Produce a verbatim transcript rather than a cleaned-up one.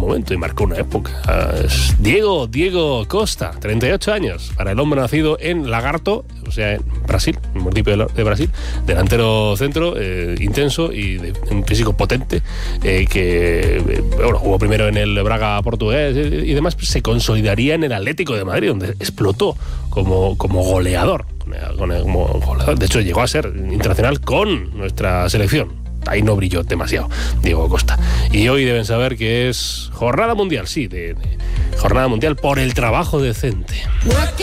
momento y marcó una época. Es Diego, Diego Costa, treinta y ocho años, para el hombre nacido en Lagarto, o sea, en Brasil, en el municipio de Brasil, delantero centro, eh, intenso y de un físico potente, eh, que eh, bueno, jugó primero en el Braga portugués eh, y demás, pues se consolidaría en el Atlético de Madrid, donde explotó como, como goleador. Como goleador. De hecho, llegó a ser internacional con nuestra selección. Ahí no brilló demasiado Diego Costa. Y hoy deben saber que es jornada mundial, sí, de, de jornada mundial por el trabajo decente.